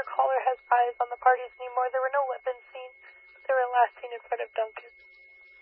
caller has eyes on the parties anymore. There were no weapons seen. They were last seen in front of Duncan.